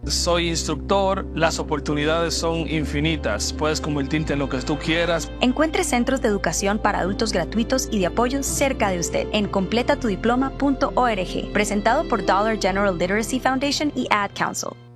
Soy instructor, las oportunidades son infinitas, puedes convertirte en lo que tú quieras. Encuentre centros de educación para adultos gratuitos y de apoyo cerca de usted en completatudiploma.org, presentado por Dollar General Literacy Foundation y Ad Council.